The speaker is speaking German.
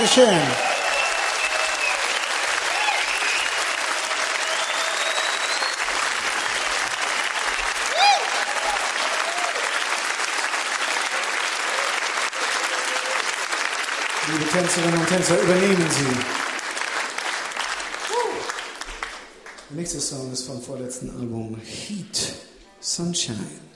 Dankeschön. Liebe Tänzerinnen und Tänzer, übernehmen Sie. Der nächste Song ist vom vorletzten Album Heat, Sunshine.